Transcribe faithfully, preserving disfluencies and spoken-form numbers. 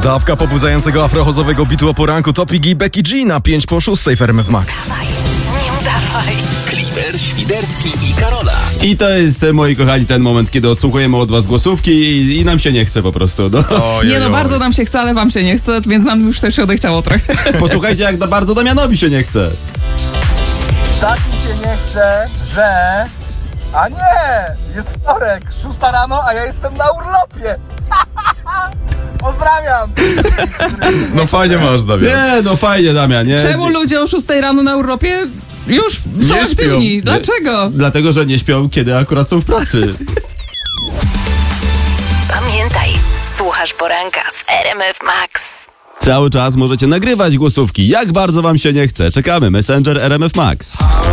Dawka pobudzającego afrochozowego bitu o poranku to Piggy, Becky G na pięć po szóstej w R M F Max. Nie udawaj. Kliber, Świderski i Karola. I to jest, moi kochani, ten moment, kiedy odsłuchujemy od was głosówki i, i nam się nie chce po prostu. No. Oj, Nie no, oj, bardzo nam się chce, ale wam się nie chce, więc nam już też się odechciało trochę. Posłuchajcie, jak bardzo Damianowi się nie chce. Tak mi się nie chce, że... A nie! Jest wtorek, szósta rano, a ja jestem na urlopie! Pozdrawiam! No fajnie masz, Damian. Nie, no fajnie, Damian, nie? Czemu ludzie o szóstej rano na urlopie już są Nie aktywni? śpią. Dlaczego? Dlatego, że nie śpią, kiedy akurat są w pracy. Pamiętaj, słuchasz poranka w R M F Max. Cały czas możecie nagrywać głosówki, jak bardzo wam się nie chce. Czekamy, Messenger R M F Max.